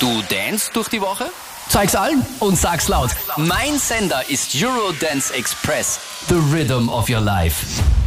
Du dance durch die Woche? Zeig's allen und sag's laut. Mein Sender ist Eurodance Express, the rhythm of your life.